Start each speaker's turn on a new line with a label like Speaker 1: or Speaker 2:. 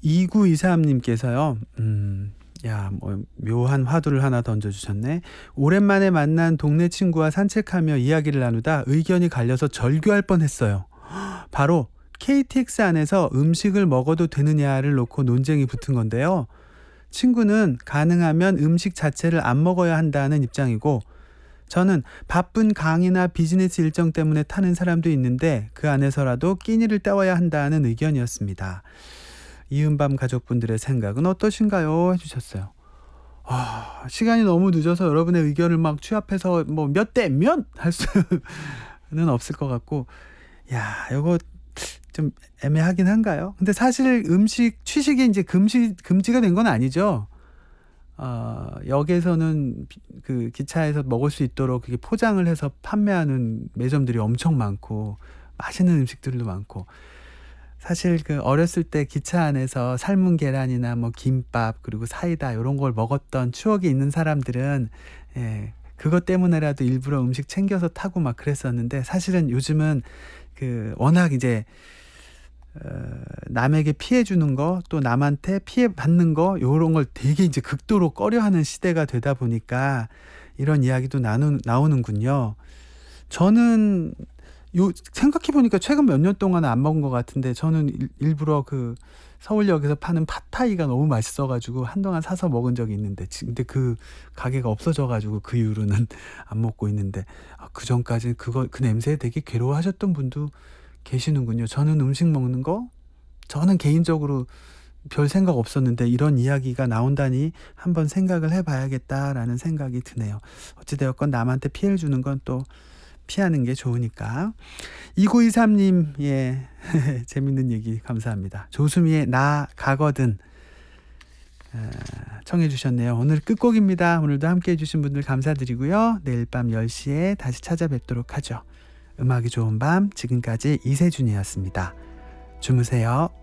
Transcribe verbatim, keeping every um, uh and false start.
Speaker 1: 이구이삼님께서요. 음, 야, 뭐 묘한 화두를 하나 던져주셨네. 오랜만에 만난 동네 친구와 산책하며 이야기를 나누다 의견이 갈려서 절교할 뻔했어요. 바로 케이티엑스 안에서 음식을 먹어도 되느냐를 놓고 논쟁이 붙은 건데요. 친구는 가능하면 음식 자체를 안 먹어야 한다는 입장이고, 저는 바쁜 강의나 비즈니스 일정 때문에 타는 사람도 있는데 그 안에서라도 끼니를 때워야 한다는 의견이었습니다. 이은밤 가족분들의 생각은 어떠신가요? 해주셨어요. 아, 시간이 너무 늦어서 여러분의 의견을 막 취합해서 뭐 몇 대 몇 할 수는 없을 것 같고, 야, 이거 좀 애매하긴 한가요? 근데 사실 음식 취식이 이제 금지 금지가 된 건 아니죠. 어, 역에서는 그 기차에서 먹을 수 있도록 그게 포장을 해서 판매하는 매점들이 엄청 많고 맛있는 음식들도 많고, 사실 그 어렸을 때 기차 안에서 삶은 계란이나 뭐 김밥 그리고 사이다 이런 걸 먹었던 추억이 있는 사람들은 예, 그것 때문에라도 일부러 음식 챙겨서 타고 막 그랬었는데, 사실은 요즘은 그 워낙 이제 어, 남에게 피해 주는 거 또 남한테 피해 받는 거 요런 걸 되게 이제 극도로 꺼려하는 시대가 되다 보니까 이런 이야기도 나누, 나오는군요. 저는 요 생각해 보니까 최근 몇 년 동안 안 먹은 것 같은데, 저는 일, 일부러 그 서울역에서 파는 팟타이가 너무 맛있어 가지고 한동안 사서 먹은 적이 있는데, 지- 근데 그 가게가 없어져 가지고 그 이후로는 안 먹고 있는데, 아, 그 전까지는 그거 그 냄새에 되게 괴로워하셨던 분도 계시는군요. 저는 음식 먹는 거 저는 개인적으로 별 생각 없었는데 이런 이야기가 나온다니 한번 생각을 해봐야겠다라는 생각이 드네요. 어찌되었건 남한테 피해를 주는 건 또 피하는 게 좋으니까. 이구이삼님, 예, 재밌는 얘기 감사합니다. 조수미의 나 가거든 아, 청해 주셨네요. 오늘 끝곡입니다. 오늘도 함께 해주신 분들 감사드리고요. 내일 밤 열 시에 다시 찾아뵙도록 하죠. 음악이 좋은 밤, 지금까지 이세준이었습니다. 주무세요.